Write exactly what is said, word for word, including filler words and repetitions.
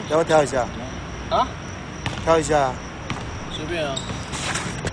要不要挑一下？ 啊？ 挑一下。 随便啊。